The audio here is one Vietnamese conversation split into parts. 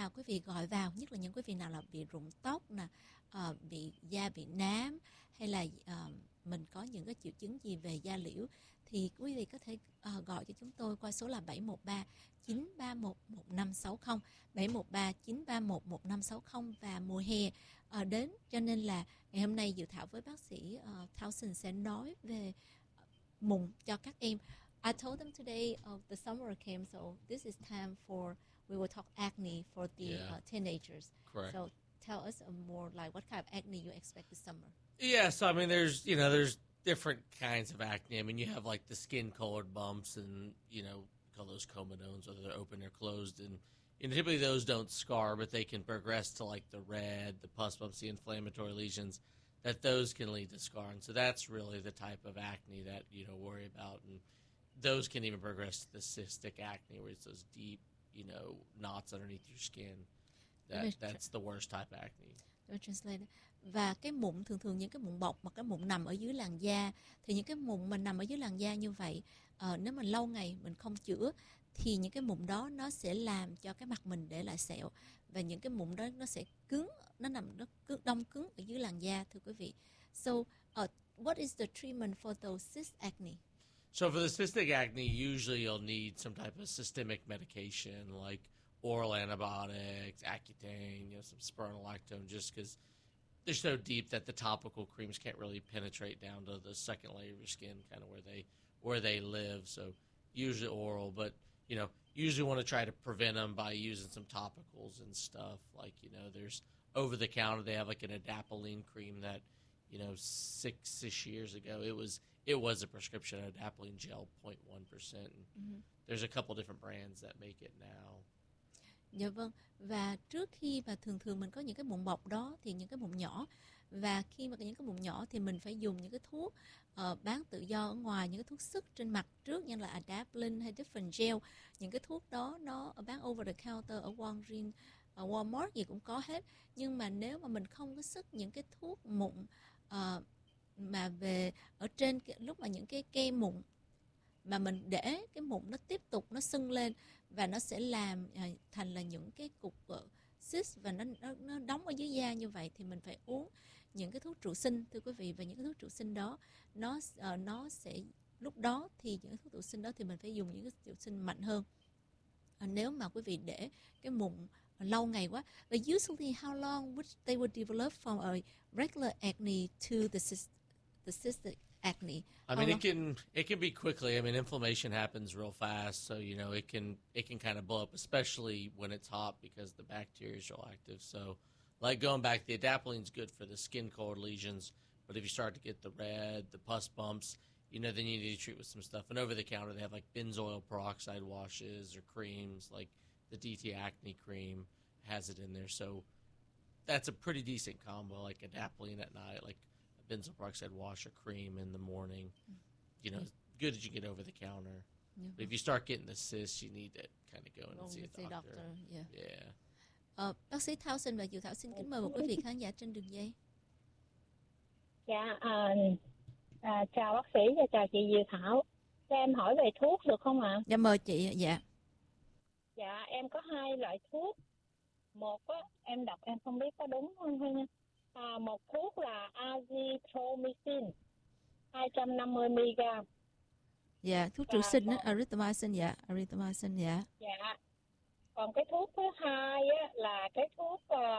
nào quý vị gọi vào, nhất là những quý vị nào là bị rụng tóc nè, bị da bị nám, hay là mình có những cái triệu chứng gì về da liễu, thì quý vị có thể gọi cho chúng tôi qua số là 713 931 1560, 713 931 1560. Và mùa hè đến, cho nên là ngày hôm nay Dự Thảo với bác sĩ Townsend sẽ nói về mụn cho các em. I told them today the summer came, so this is time for we will talk acne for the teenagers. Correct. So tell us more like what kind of acne you expect this summer. Yeah, so I mean, there's different kinds of acne. I mean, you have like the skin-colored bumps, and call those comedones, whether they're open or closed, and typically those don't scar, but they can progress to like the red, the pus bumps, the inflammatory lesions. That those can lead to scar, and so that's really the type of acne that worry about, and those can even progress to the cystic acne, where it's those deep, knots underneath your skin. That's the worst type of acne. Và cái mụn thường những cái mụn bọc mà cái mụn nằm ở dưới làn da, thì những cái mụn mà nằm ở dưới làn da như vậy, nếu mà lâu ngày mình không chữa thì những cái mụn đó nó sẽ làm cho cái mặt mình để lại sẹo, và những cái mụn đó nó sẽ cứng, nó đông cứng ở dưới làn da, thưa quý vị. So what is the treatment for those cyst acne? So for the cystic acne, usually you'll need some type of systemic medication like oral antibiotics, Accutane, some spironolactone, just because they're so deep that the topical creams can't really penetrate down to the second layer of your skin, kind of where they live. So usually oral, but usually want to try to prevent them by using some topicals and stuff. Like there's over the counter, they have like an adapalene cream that 6-ish years ago it was a prescription adapalene gel 0.1%. There's a couple different brands that make it now. Dạ vâng, và trước khi mà thường mình có những cái mụn bọc đó thì những cái mụn nhỏ, và khi mà những cái mụn nhỏ thì mình phải dùng những cái thuốc bán tự do ở ngoài, những cái thuốc sức trên mặt trước, như là adapalene hay different gel. Những cái thuốc đó nó bán over the counter ở Walgreens, Walmart gì cũng có hết. Nhưng mà nếu mà mình không có sức những cái thuốc mụn mà về ở trên lúc mà những cái kem mụn mà mình để cái mụn nó tiếp tục nó sưng lên, và nó sẽ làm thành là những cái cục cyst, và nó đóng ở dưới da như vậy, thì mình phải uống những cái thuốc trụ sinh, thưa quý vị. Và những cái thuốc trụ sinh đó nó sẽ lúc đó thì những thuốc trụ sinh đó thì mình phải dùng những cái trụ sinh mạnh hơn. Nếu mà quý vị để cái mụn lâu ngày quá. But usually how long would they would develop from a regular acne to the cystic acne? I mean, it can be quickly. I mean, inflammation happens real fast, so it can kind of blow up, especially when it's hot, because the bacteria is real active. So, like going back, the adapalene's good for the skin colored lesions, but if you start to get the red, the pus bumps, then you need to treat with some stuff. And over the counter, they have like benzoyl peroxide washes or creams, like the DT acne cream has it in there. So that's a pretty decent combo, like adapalene at night, like benzoyl peroxide wash or cream in the morning. Good as you get over the counter. Yeah. But if you start getting the cysts, you need to kind of go in and see a doctor. Yeah. Bác sĩ Townsend và Dự Thảo xin kính mời một quý vị khán giả trên đường dây. Dạ, chào bác sĩ và chào chị Dự Thảo. Cho em hỏi về thuốc được không ạ? Dạ, mời chị. Dạ. Dạ, em có 2 loại thuốc. Một á, em đọc em không biết có đúng không nha. Một thuốc là azithromycin 250mg. Dạ, thuốc trụ sinh á, erythromycin, dạ, erythromycin, dạ. Dạ. Còn cái thuốc thứ hai á là cái thuốc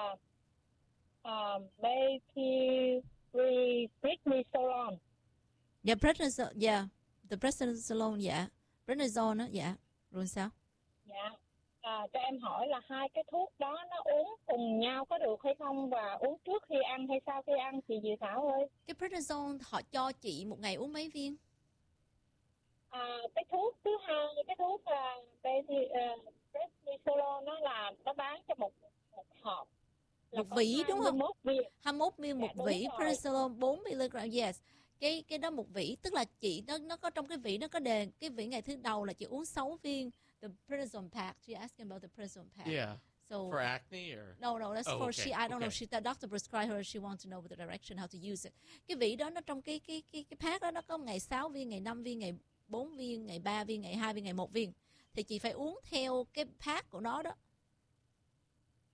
prednisolone. Dạ, prednisone, dạ, the prednisolone, dạ, prednisone á, dạ. Rồi sao? Dạ. Cho em hỏi là 2 cái thuốc đó nó uống cùng nhau có được hay không, và uống trước khi ăn hay sau khi ăn, chị Dự Thảo ơi? Cái prednisone họ cho chị một ngày uống mấy viên? Cái thuốc thứ hai, cái thuốc prednisolone nó bán cho một hộp. Một vỉ đúng không? 21 viên một vỉ, prednisolone 4mg, yes. Cái đó một vỉ, tức là chị nó có trong cái vỉ nó có đề cái vỉ ngày thứ đầu là chị uống 6 viên the prednisone pack. You're asking about the prednisone pack. Yeah. So for acne or no, that's for okay. she. I don't know. The doctor prescribed her. She wants to know the direction how to use it. Cái vỉ đó nó trong cái pack đó nó có ngày 6 viên, ngày 5 viên, ngày 4 viên, ngày 3 viên, ngày 2 viên, ngày 1 viên. Thì chị phải uống theo cái pack của nó đó.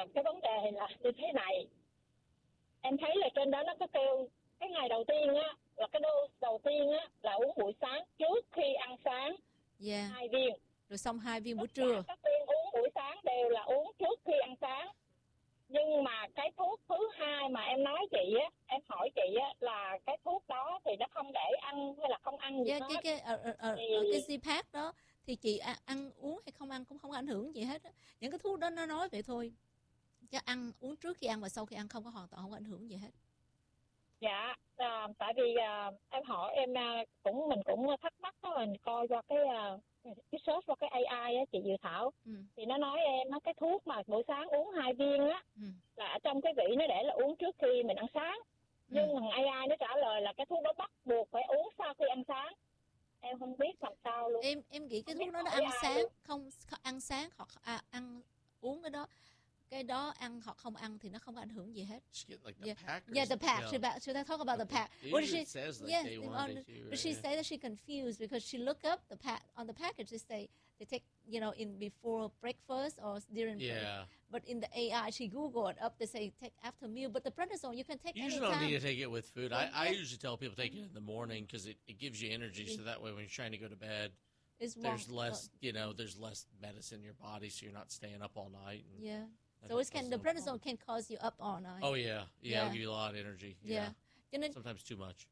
cái vấn đề là như thế này. Em thấy là trên đó nó có kêu cái ngày đầu tiên á, là cái dose đầu tiên á là uống buổi sáng trước khi ăn sáng Yeah. 2 viên. Rồi xong 2 viên buổi Tất trưa. cả các viên uống buổi sáng đều là uống trước khi ăn sáng. Nhưng mà cái thuốc thứ hai mà em nói chị á, em hỏi chị á, là cái thuốc đó thì nó không để ăn hay là không ăn gì Yeah, hết. cái Z-Pack đó thì chị ăn uống hay không ăn cũng không có ảnh hưởng gì hết á. Những cái thuốc đó nó nói vậy thôi. Chứ uống trước khi ăn và sau khi ăn không có hoàn toàn không có ảnh hưởng gì hết. Dạ, tại vì em hỏi mình cũng thắc mắc đó, mình coi qua cái search qua cái AI á chị Dự Thảo, thì nó nói em á, cái thuốc mà buổi sáng uống 2 viên á là ở trong cái vị nó để là uống trước khi mình ăn sáng, nhưng thằng AI nó trả lời là cái thuốc đó bắt buộc phải uống sau khi ăn sáng. Em không biết làm sao luôn. Em nghĩ cái thuốc đó nó ăn sáng không ăn sáng hoặc ăn uống cái đó ăn hoặc không ăn thì nó không có ảnh hưởng gì hết. The pack. Yeah, the pack. Should I talk about the pack? What does she says like day one, day two, but she said that she confused because she looked up the pack on the package. They take in before breakfast or during break. But in the AI, she Googled up. They say take after meal. But the prednisone you can take anytime. You usually don't need to take it with food. I usually tell people take it in the morning because it gives you energy. So that way when you're trying to go to bed, there's less there's less medicine in your body, so you're not staying up all night. Yeah. So the prednisone can cause you up all night. Oh yeah, it'll give you a lot of energy. Yeah. Sometimes too much.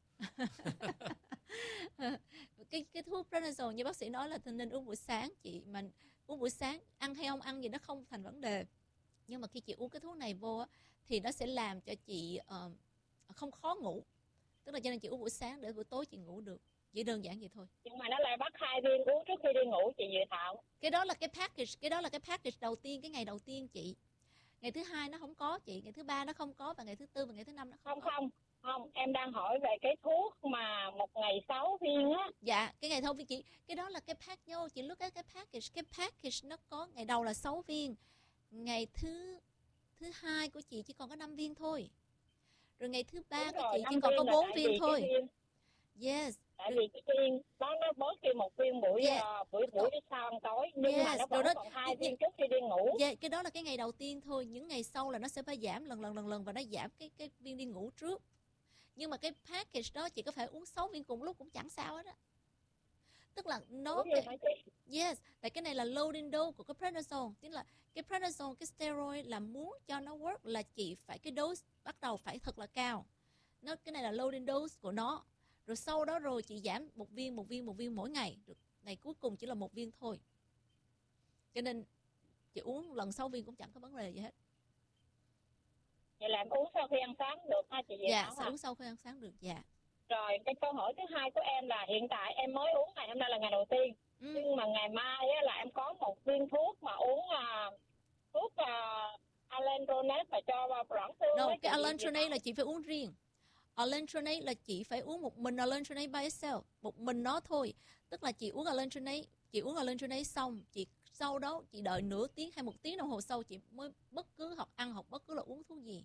cái thuốc prednisone như bác sĩ nói là nên uống buổi sáng chị, mà uống buổi sáng ăn hay không ăn gì nó không thành vấn đề. Nhưng mà khi chị uống cái thuốc này vô thì nó sẽ làm cho chị không khó ngủ. Tức là cho nên chị uống buổi sáng để buổi tối chị ngủ được. Chỉ đơn giản vậy thôi. Nhưng mà nó lại bắt 2 viên uống trước khi đi ngủ chị Dự Thảo. Cái đó là cái package đầu tiên, cái ngày đầu tiên chị. Ngày thứ 2 nó không có chị, ngày thứ 3 nó không có, và ngày thứ 4 và ngày thứ 5 nó không có. Không, em đang hỏi về cái thuốc mà một ngày 6 viên á. Dạ, cái ngày 6 viên chị, cái đó là cái pack nhau, chị look at cái package nó có ngày đầu là 6 viên, ngày thứ 2 của chị chỉ còn có 5 viên thôi. Rồi ngày thứ 3 của chị chỉ còn có 4 viên thôi. Yes. Tại vì cái viên đó nó bớt đi một viên buổi sau ăn tối, nhưng mà nó vẫn còn 2 viên trước khi đi ngủ. Cái đó là cái ngày đầu tiên thôi, những ngày sau là nó sẽ phải giảm lần và nó giảm cái viên đi ngủ trước. Nhưng mà cái package đó chị có phải uống 6 viên cùng lúc cũng chẳng sao hết á. Tức là nó tại cái này là loading dose của cái prednisone, tức là cái prednisone, cái steroid là muốn cho nó work là chị phải cái dose bắt đầu phải thật là cao. Cái này là loading dose của nó. Rồi sau đó rồi chị giảm một viên mỗi ngày. Ngày cuối cùng chỉ là 1 viên thôi. Cho nên chị uống lần 6 viên cũng chẳng có vấn đề gì hết. Vậy là em uống sau khi ăn sáng được hả chị? Dạ, uống sau khi ăn sáng được, dạ. Rồi cái câu hỏi thứ hai của em là hiện tại em mới uống ngày hôm nay là ngày đầu tiên. Nhưng mà ngày mai á, là em có một viên thuốc mà uống thuốc alendronate mà cho vào loãng xương. Cái alendronate là chị phải uống riêng. Alendronate là chị phải uống một mình alendronate by itself, một mình nó thôi. Tức là chị uống alendronate xong, sau đó chị đợi nửa tiếng hay 1 tiếng đồng hồ sau chị mới bất cứ ăn hoặc bất cứ là uống thuốc gì.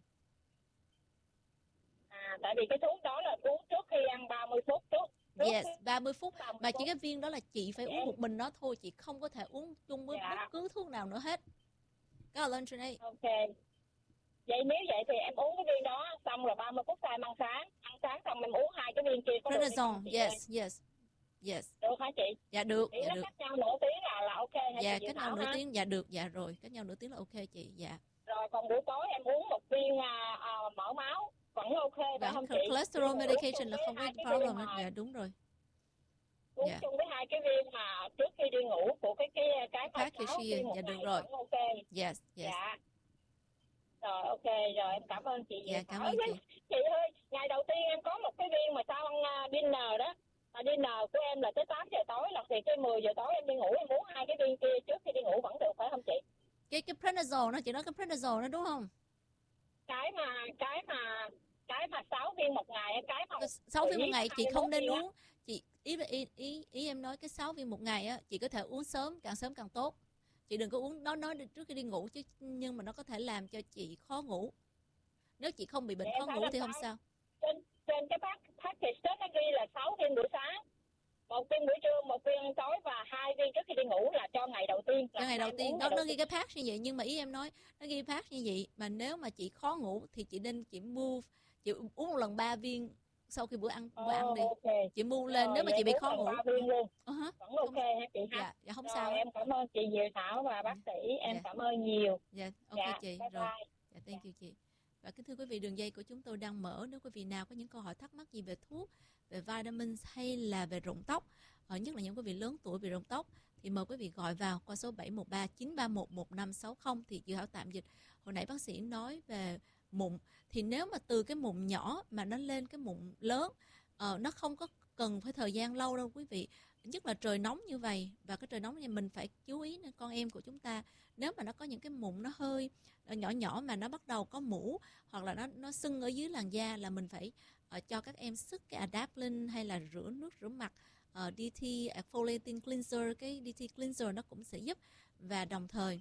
Tại vì cái thuốc đó là uống trước khi ăn 30 phút trước. Yes, 30 phút. Mà chỉ cái viên đó là chị phải uống một mình nó thôi, chị không có thể uống chung với bất cứ thuốc nào nữa hết. Cái alendronate. Ok. Vậy nếu vậy thì em uống cái viên đó xong rồi 30 phút sau em ăn sáng xong em uống 2 cái viên kia có prednisone, yes. Được hả chị? Dạ được, Chỉ nó cách nhau nửa tiếng là ok hả dạ, chị? Cách nhau nửa tiếng, dạ được, dạ rồi, cách nhau nửa tiếng là ok chị, dạ. Rồi còn buổi tối em uống một viên mỡ máu vẫn ok phải không chị? Cholesterol medication là không có problem hết, dạ đúng rồi. Uống chung với 2 cái viên mà trước khi đi ngủ của cái package kia, dạ được rồi. Ok. Yes. Dạ. Rồi ok, rồi em cảm ơn chị. Dạ cảm ơn chị. Chị ơi, ngày đầu tiên em có một cái viên mà sau ăn dinner đó. Dinner của em là tới 8 giờ tối, là thì cái 10 giờ tối em đi ngủ em uống 2 cái viên kia trước khi đi ngủ vẫn được phải không chị? Cái prednisone nó, chị nói cái prednisone đó đúng không? Cái mà 6 viên một ngày, cái mà 6 viên một ngày chị không nên uống. Chị ý em nói cái 6 viên một ngày á, chị có thể uống sớm càng tốt. Chị đừng có uống, nó nói trước khi đi ngủ chứ, nhưng mà nó có thể làm cho chị khó ngủ. Nếu chị không bị bệnh khó ngủ thì không sao. Trên cái package đó nó ghi là 6 viên buổi sáng. một viên buổi trưa, một viên tối và 2 viên trước khi đi ngủ là cho ngày đầu tiên. Cho ngày đầu tiên, nó ghi cái patch như vậy, nhưng mà ý em nói nó ghi patch như vậy, mà nếu mà chị khó ngủ thì chị nên chị uống một lần 3 viên sau khi bữa ăn đi. Okay. Chị mua lên nếu mà chị bị khó ngủ. 3 viên luôn. Vẫn ok hả chị ha? Dạ không sao. Em cảm ơn chị Diệu Thảo và bác sĩ, em cảm ơn nhiều. Dạ, ok chị. Bye Rồi. bye. Dạ, thank you chị. Và kính thưa quý vị, đường dây của chúng tôi đang mở. Nếu quý vị nào có những câu hỏi thắc mắc gì về thuốc, về vitamins hay là về rụng tóc, nhất là những quý vị lớn tuổi bị rụng tóc, thì mời quý vị gọi vào qua số 713 931 1560. Thì Diệu Thảo tạm dịch. Hồi nãy bác sĩ nói về mụn, thì nếu mà từ cái mụn nhỏ mà nó lên cái mụn lớn, nó không có cần phải thời gian lâu đâu quý vị. Nhất là trời nóng như vậy, và cái trời nóng này mình phải chú ý đến con em của chúng ta. Nếu mà nó có những cái mụn nó hơi nhỏ nhỏ mà nó bắt đầu có mủ, hoặc là nó sưng ở dưới làn da, là mình phải cho các em sức cái Adapalene, hay là nước rửa mặt DT Exfoliating Cleanser. Cái DT Cleanser nó cũng sẽ giúp. Và đồng thời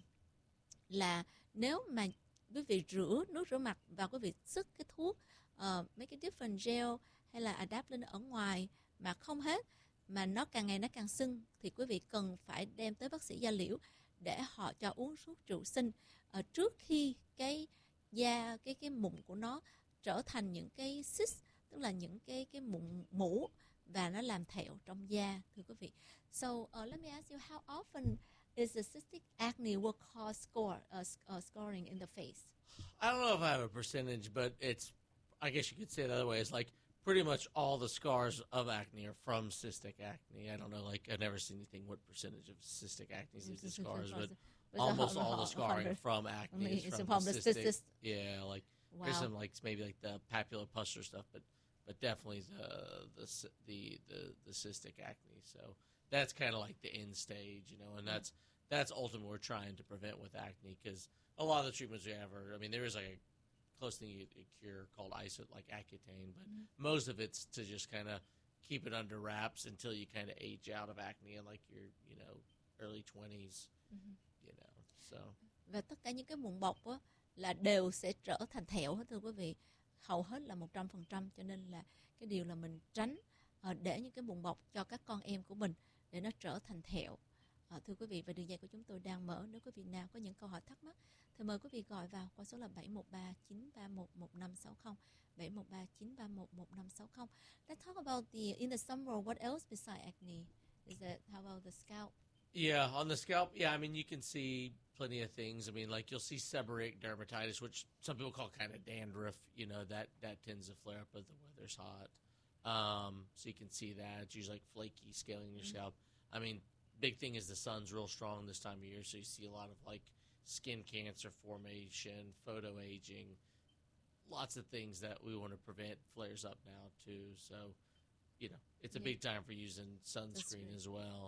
là nếu mà quý vị rửa nước rửa mặt và quý vị sức cái thuốc mấy cái different gel hay là Adapalene ở ngoài mà không hết, mà nó càng ngày nó càng sưng, thì quý vị cần phải đem tới bác sĩ da liễu để họ cho uống thuốc trụ sinh trước khi cái da, cái mụn của nó trở thành những cái cyst, tức là những cái mụn mủ, và nó làm thẹo trong da, thưa quý vị. So let me ask you, how often is the cystic acne will cause scoring in the face? I don't know if I have a percentage, but I guess you could say it the other way. It's like pretty much all the scars of acne are from cystic acne. I don't know, like I've never seen anything what percentage of cystic acne is the scars, but almost all the scarring from acne is from the cystic. Yeah, like there's some like maybe like the papulopustular stuff, but definitely the cystic acne. So that's kind of like the end stage, and that's ultimately what we're trying to prevent with acne, because a lot of the treatments we have are, I mean, there is like a close thing a cure called like Accutane, but most of it's to just kind of keep it under wraps until you kind of age out of acne in like your early 20s, so. Và tất cả những cái mụn bọc á là đều sẽ trở thành thẹo hết, thưa quý vị, hầu hết là 100%. Cho nên là cái điều là mình tránh để những cái mụn bọc cho các con em của mình để nó trở thành thẹo. Thưa quý vị, và đường dây của chúng tôi đang mở. Nếu quý vị nào có những câu hỏi thắc mắc thì mời quý vị gọi vào qua số là 713 931 1560, 713 931 1560. Let's talk about in the summer, what else besides acne? How about the scalp? Yeah, on the scalp, I mean, you can see plenty of things. I mean, like you'll see seborrheic dermatitis, which some people call kind of dandruff. That tends to flare up as the weather's hot. So you can see that. It's usually like flaky scaling in your scalp. I mean, big thing is the sun's real strong this time of year, so you see a lot of like skin cancer formation, photo aging, lots of things that we want to prevent flares up now too. So, it's a big time for using sunscreen as well.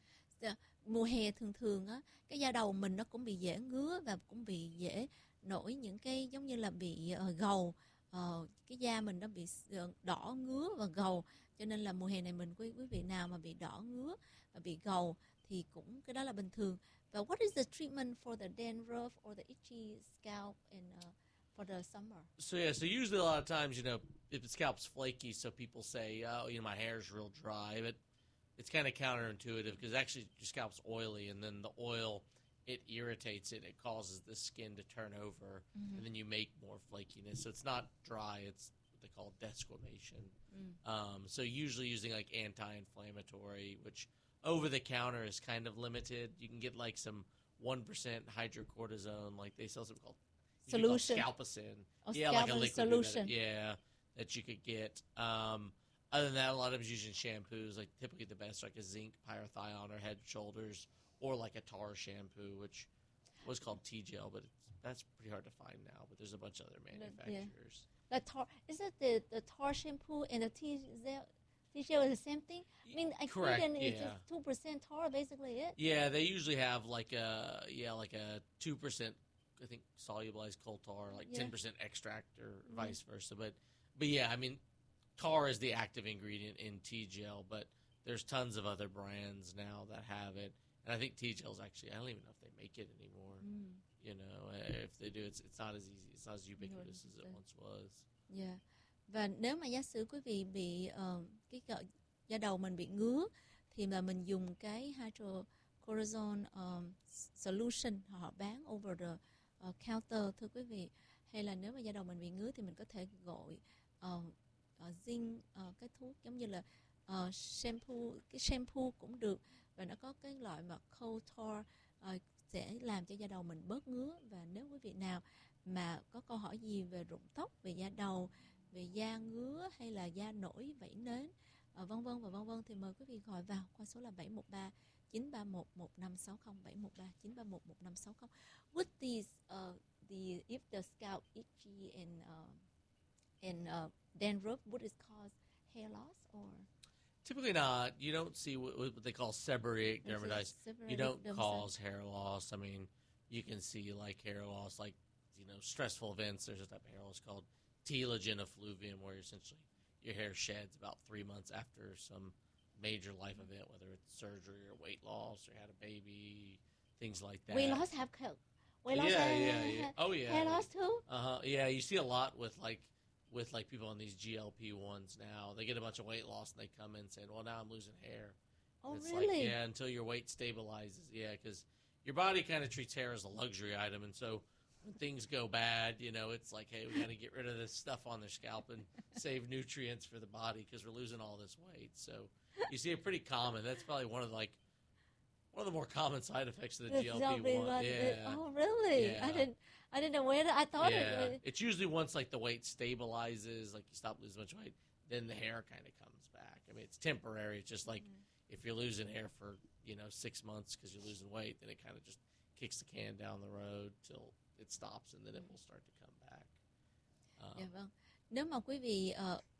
Mùa hè thường á, cái da đầu mình nó cũng bị dễ ngứa và cũng bị dễ nổi những cái giống như là bị gầu. Cái da mình nó bị đỏ ngứa và gầu, cho nên là mùa hè này quý vị nào mà bị đỏ ngứa và bị gầu thì cũng cái đó là bình thường. Và what is the treatment for the dandruff or the itchy scalp for the summer? So usually a lot of times, if the scalp's flaky, so people say, oh, my hair's real dry, but it's kind of counterintuitive because actually your scalp's oily, and then the oil, it irritates it. It causes the skin to turn over, and then you make more flakiness. So it's not dry. It's what they call desquamation. So usually using like anti-inflammatory, which over-the-counter is kind of limited. You can get like some 1% hydrocortisone, like they sell something called solution. Scalpicin. Like a liquid solution. That you could get. Other than that, a lot of us using shampoos, like typically the best, like a zinc pyrithione or Head & Shoulders, or like a tar shampoo, which was called T-Gel, but that's pretty hard to find now. But there's a bunch of other manufacturers. The tar, is it the tar shampoo and the T-Gel is the same thing? I mean, I think it's just 2% tar, basically it. Yeah, they usually have like a 2%, I think, solubilized coal tar, like 10% extract or vice versa. But yeah, I mean, tar is the active ingredient in T-Gel, but there's tons of other brands now that have it. And I think T-Gel's actually, I don't even know if they make it anymore. If they do, it's not as easy. It's not as ubiquitous as it once was. Yeah. Và nếu mà giả sử quý vị bị da đầu mình bị ngứa thì là mình dùng cái hydrocortisone solution họ bán over the counter thưa quý vị. Hay là nếu mà da đầu mình bị ngứa thì mình có thể gọi zinc, cái thuốc giống như là cái shampoo cũng được, và nó có cái loại mà Kotor sẽ làm cho da đầu mình bớt ngứa. Và nếu quý vị nào mà có câu hỏi gì về rụng tóc, về da đầu, về da ngứa hay là da nổi vảy nến vân vân và vân vân thì mời quý vị gọi vào qua số là 713 931 1560 713 931 1560. With these if the scalp itchy and dandruff, would it cause hair loss or? Typically not. You don't see what they call seborrheic dermatitis. You don't cause hair loss. I mean, you can see like hair loss, like, stressful events. There's a type of hair loss called telogen effluvium, where essentially your hair sheds about 3 months after some major life event, whether it's surgery or weight loss or had a baby, things like that. Weight loss have yeah. Oh yeah. Hair loss too? Yeah, you see a lot with people on these GLP-1s now. They get a bunch of weight loss and they come in saying, well, now I'm losing hair. Oh, it's really? Like, until your weight stabilizes. Yeah, because your body kind of treats hair as a luxury item. And so when things go bad, it's like, hey, we got to get rid of this stuff on their scalp and save nutrients for the body because we're losing all this weight. So you see it pretty common. That's probably one of the more common side effects of the GLP-1. Yeah. Oh, really? Yeah. I didn't know where I thought it. It's usually once like the weight stabilizes, like you stop losing much weight, then the hair kind of comes back. I mean, it's temporary. It's just like if you're losing hair for 6 months because you're losing weight, then it kind of just kicks the can down the road till it stops, and then it will start to come back. Dạ vâng. Nếu mà quý vị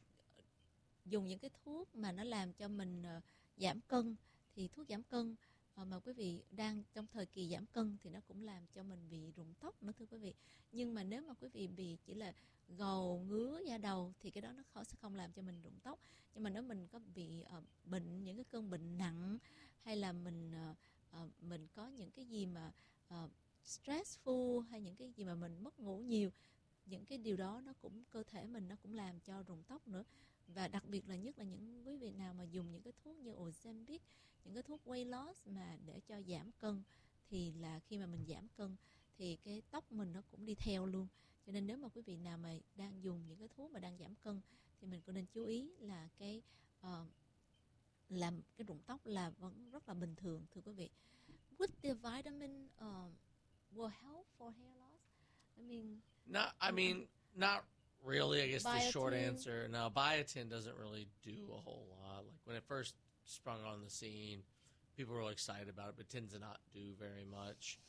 dùng những cái thuốc mà nó làm cho mình giảm cân, thì thuốc giảm cân mà quý vị đang trong thời kỳ giảm cân thì nó cũng làm cho mình bị rụng tóc nữa thưa quý vị. Nhưng mà nếu mà quý vị bị chỉ là gầu ngứa da đầu thì cái đó nó sẽ không làm cho mình rụng tóc. Nhưng mà nếu mình có bị bệnh, những cái cơn bệnh nặng, hay là mình có những cái gì mà stressful, hay những cái gì mà mình mất ngủ nhiều, những cái điều đó nó cũng, cơ thể mình nó cũng làm cho rụng tóc nữa. Và đặc biệt là nhất là những quý vị nào mà dùng những cái thuốc như Ozempic, những cái thuốc weight loss mà để cho giảm cân, thì là khi mà mình giảm cân thì cái tóc mình nó cũng đi theo luôn. Cho nên nếu mà quý vị nào mà đang dùng những cái thuốc mà đang giảm cân thì mình cũng nên chú ý là làm cái rụng tóc là vẫn rất là bình thường thưa quý vị. Would the vitamin will help for hair loss? Not really. I guess biotin. The short answer, no. Biotin doesn't really do a whole lot. Like when it first sprung on the scene, people were really excited about it, but it tends to not do very much.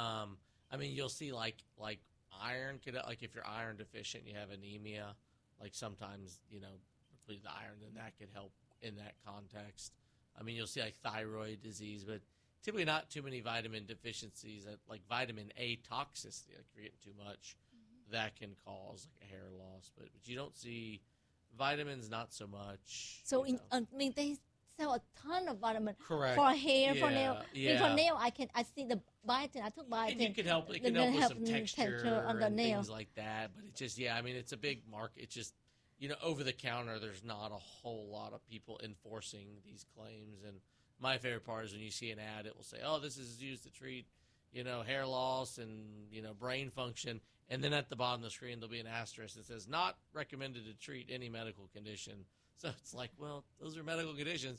You'll see like iron could, like if you're iron deficient, you have anemia, like sometimes, depleted iron, then that could help in that context. You'll see like thyroid disease, but typically not too many vitamin deficiencies. Like vitamin A toxicity, like if you're getting too much, that can cause like a hair loss. But you don't see vitamins, not so much. So they sell a ton of vitamin. Correct. For hair, for nail. Yeah. For nail, I see the biotin. I took biotin. And it can help with some texture on the and nail. things like that. But it's just, it's a big market. It's just, over the counter, there's not a whole lot of people enforcing these claims. And my favorite part is when you see an ad, it will say, oh, this is used to treat, hair loss and, brain function. And then at the bottom of the screen, there'll be an asterisk that says, not recommended to treat any medical condition. So it's like, well, those are medical conditions.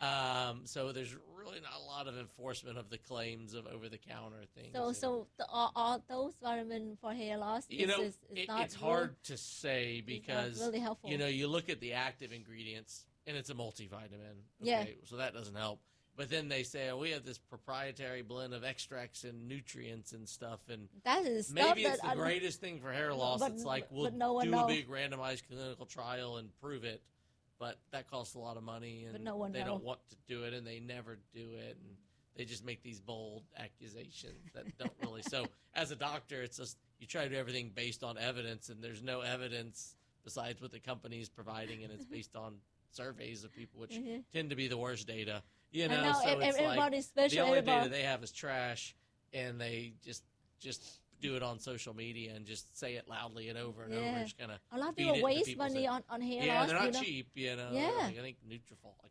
So there's really not a lot of enforcement of the claims of over-the-counter things. So all those vitamins for hair loss is not it's hard to say because, really helpful. You look at the active ingredients, and it's a multivitamin. Okay? Yeah. So that doesn't help. But then they say, oh, we have this proprietary blend of extracts and nutrients and stuff, and that is maybe it's the greatest thing for hair loss. But, it's like we'll do a big randomized clinical trial and prove it, but that costs a lot of money, and they don't want to do it, and they never do it, and they just make these bold accusations that don't really. So as a doctor, it's just you try to do everything based on evidence, and there's no evidence besides what the company is providing, and it's based on surveys of people, which tend to be the worst data. So it's like the only data they have is trash, and they just do it on social media and just say it loudly and over and over. Just kind of a lot of people waste money on hair loss. Yeah, they're not cheap. Yeah. Like I think Nutrafol, like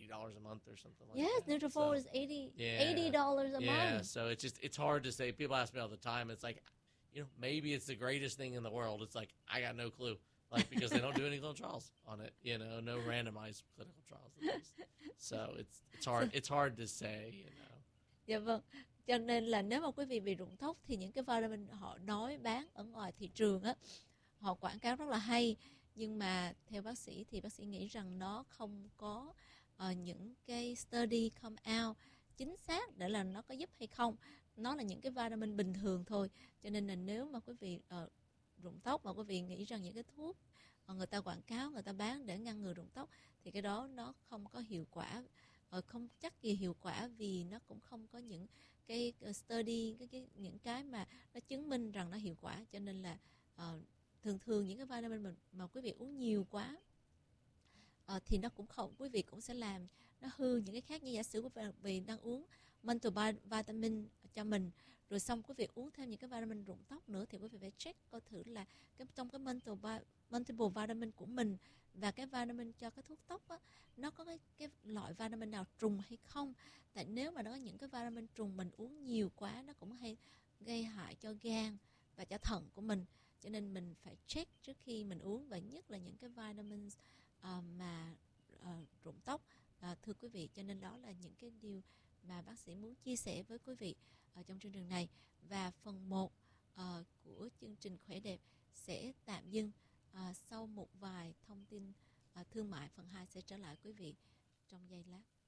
$80 a month or something like Yes, that. Nutrafol is $80 a month. So it's hard to say. People ask me all the time. It's like, maybe it's the greatest thing in the world. It's like, I got no clue. Like, because they don't do any clinical trials on it, no randomized clinical trials at least. So it's hard to say. Dạ vâng. Cho nên là nếu mà quý vị bị rụng tóc thì những cái vitamin họ nói bán ở ngoài thị trường á, họ quảng cáo rất là hay, nhưng mà theo bác sĩ thì bác sĩ nghĩ rằng nó không có những cái study come out chính xác để là nó có giúp hay không. Nó là những cái vitamin bình thường thôi. Cho nên là nếu mà quý vị rụng tóc mà quý vị nghĩ rằng những cái thuốc người ta quảng cáo, người ta bán để ngăn ngừa rụng tóc thì cái đó nó không có hiệu quả, không chắc gì hiệu quả, vì nó cũng không có những cái study, những cái mà nó chứng minh rằng nó hiệu quả. Cho nên là thường những cái vitamin mà quý vị uống nhiều quá thì nó cũng không, quý vị cũng sẽ làm nó hư những cái khác. Như giả sử quý vị đang uống multivitamin cho mình, rồi xong quý vị uống thêm những cái vitamin rụng tóc nữa, thì quý vị phải check coi thử là trong cái multiple vitamin của mình và cái vitamin cho cái thuốc tóc á, nó có cái loại vitamin nào trùng hay không. Tại nếu mà nó có những cái vitamin trùng, mình uống nhiều quá nó cũng hay gây hại cho gan và cho thận của mình. Cho nên mình phải check trước khi mình uống, và nhất là những cái vitamins mà rụng tóc, thưa quý vị. Cho nên đó là những cái điều mà bác sĩ muốn chia sẻ với quý vị trong chương trình này. Và phần 1 của chương trình Khỏe Đẹp sẽ tạm dừng. Sau một vài thông tin thương mại, phần 2 sẽ trở lại quý vị trong giây lát.